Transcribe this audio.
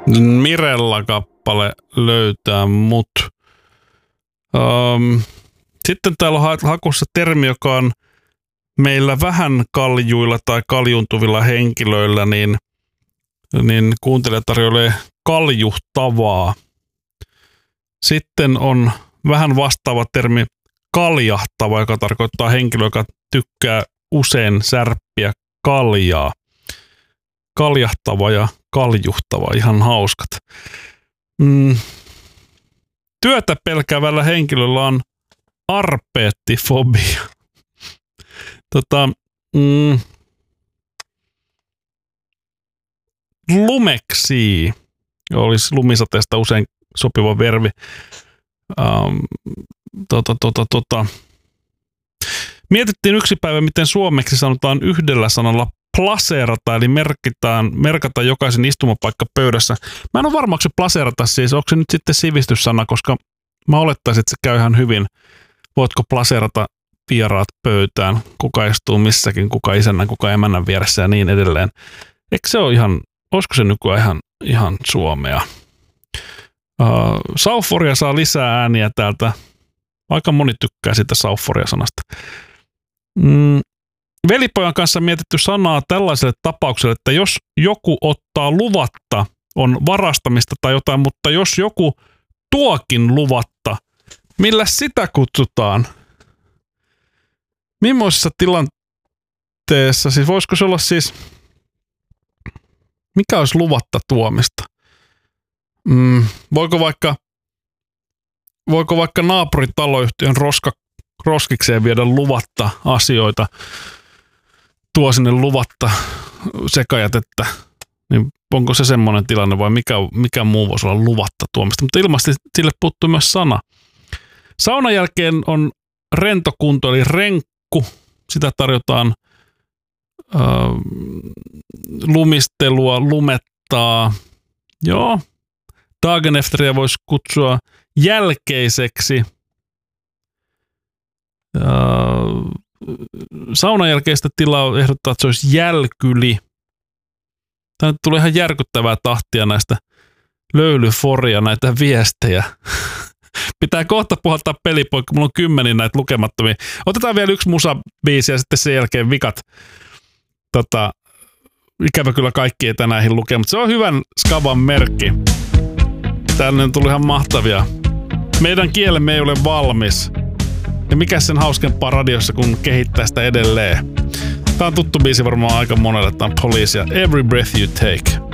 Mirella-kappale löytää mut. Sitten täällä on hakussa termi, joka on meillä vähän kaljuilla tai kaljuntuvilla henkilöillä, niin kuuntelija tarjoilee kaljuhtavaa. Sitten on vähän vastaava termi kaljahtava, joka tarkoittaa henkilö, joka tykkää usein särppiä kaljaa. Kaljahtava ja kaljuhtava, ihan hauskat. Työtä pelkäävällä henkilöllä on arpeettifobia. Lumeksii olisi lumisateesta usein sopiva verbi. Mietittiin yksi päivä, miten suomeksi sanotaan yhdellä sanalla plaseerata, eli merkata jokaisen istumapaikka pöydässä. Mä en ole varma, onko se plaseerata siis, onko se nyt sitten sivistyssana, koska mä olettaisin, että se käy ihan hyvin. Voitko plaseerata vieraat pöytään, kuka istuu missäkin, kuka isännän, kuka emännän vieressä ja niin edelleen. Eikö se ole ihan, olisiko se nykyään ihan suomea? Sauforia saa lisää ääniä täältä. Aika moni tykkää siitä sauforia-sanasta. Velipojan kanssa mietitty sanaa tällaiselle tapaukselle, että jos joku ottaa luvatta, on varastamista tai jotain, mutta jos joku tuokin luvatta, millä sitä kutsutaan? Millaisessa tilanteessa, siis voisiko se olla siis, mikä olisi luvatta tuomista? Voiko vaikka naapuritaloyhtiön roskikseen viedä luvatta asioita, tuo sinne luvatta sekajätettä, niin onko se semmoinen tilanne vai mikä muu voisi olla luvatta tuomista? Mutta ilmeisesti sille puuttuu myös sana. Saunan jälkeen on rentokunto eli renkku. Sitä tarjotaan lumistelua, lumettaa. Joo. Dagenefteriä voisi kutsua jälkeiseksi. Saunan jälkeistä tilaa ehdottaa, että se olisi jälkyli. Tämä tulee ihan järkyttävää tahtia näistä löylyforia, näitä viestejä. Pitää kohta puhaltaa pelipoikka, mulla on 10 näitä lukemattomia. Otetaan vielä yksi musabiisi ja sitten sen jälkeen vikat. Ikävä kyllä kaikki ei tänään lukea, mutta se on hyvän skaban merkki. Täällä on tullut ihan mahtavia. Meidän kielemme ei ole valmis. Ja mikä sen hauskempaa radiossa, kun kehittää sitä edelleen. Tää on tuttu biisi varmaan aika monelle. Tää on Police ja Every Breath You Take.